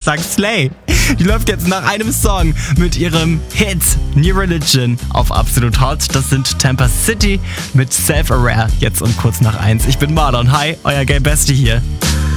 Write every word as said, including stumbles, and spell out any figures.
sagt Slay. Die läuft jetzt nach einem Song mit ihrem Hit New Religion auf Absolut Hot. Das sind Tampa City mit Self-Aware, jetzt um kurz nach eins. Ich bin Marlon, hi, euer Gay Bestie hier.